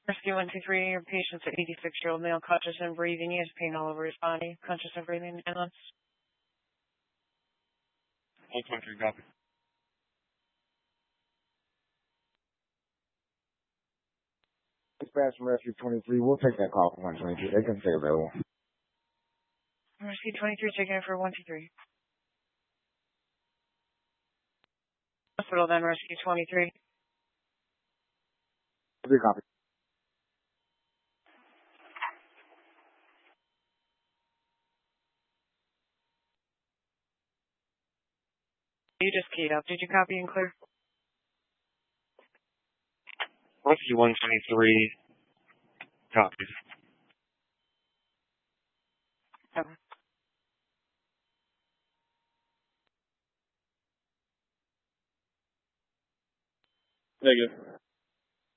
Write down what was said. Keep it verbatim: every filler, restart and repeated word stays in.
Rescue one two three, your patient's an eighty-six-year-old male, conscious and breathing. He has pain all over his body. Conscious and breathing. Ambulance. one twenty-three, copy. Dispatch from Rescue twenty-three. We'll take that call from one twenty-three. They can stay available. Rescue twenty-three, taking it for one two three. Hospital then, Rescue twenty-three. Three copy. You just keyed up. Did you copy and clear? Rescue one twenty-three, copies. Okay. Negative.